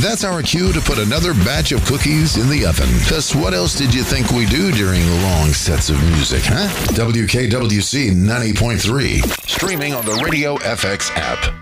that's our cue to put another batch of cookies in the oven. Because what else did you think we do during long sets of music, huh? WKWC 90.3. Streaming on the Radio FX app.